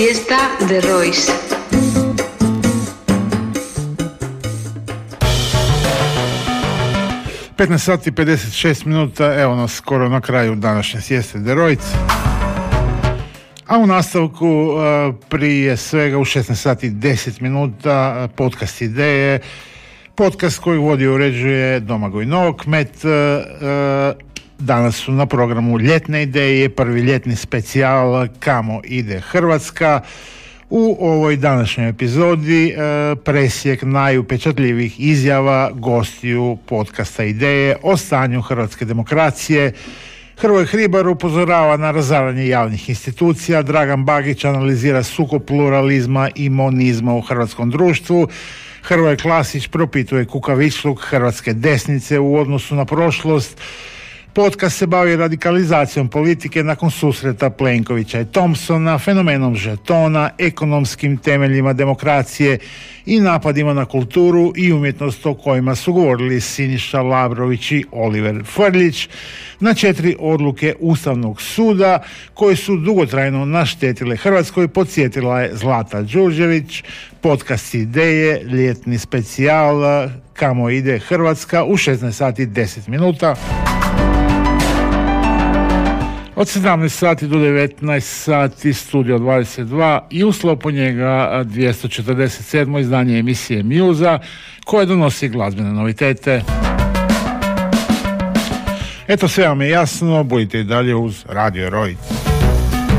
Fiesta de Royce. sati i 56 minuta, evo nas skoro na kraju današnje Sieste de Royce. A u nastavku prije svega u 16 sati i 10 minuta podcast Ideje, podcast koji vodi i uređuje Domagoj Novokmet. Danas su na programu ljetne ideje, prvi ljetni specijal Kamo ide Hrvatska. U ovoj današnjoj epizodi presjek najupečatljivijih izjava gostiju podcasta Ideje o stanju hrvatske demokracije. Hrvoje Hribar upozorava na razaranje javnih institucija, Dragan Bagić analizira sukob pluralizma i monizma u hrvatskom društvu, Hrvoje Klasić propituje kukavičluk hrvatske desnice u odnosu na prošlost. Podcast se bavi radikalizacijom politike nakon susreta Plenkovića i Thompsona, fenomenom žetona, ekonomskim temeljima demokracije i napadima na kulturu i umjetnost o kojima su govorili Siniša Labrović i Oliver Frljić, na 4 odluke Ustavnog suda koje su dugotrajno naštetile Hrvatskoj, podsjetila je Zlata Đurđević. Podcast Ideje, ljetni specijal Kamo ide Hrvatska u 16 sati 10 minuta. Od 17 sati do 19 sati Studio 22 i u sklopu njega 247. izdanje emisije Muza koje donosi glazbene novitete. Eto, sve vam je jasno, budite i dalje uz Radio Royce.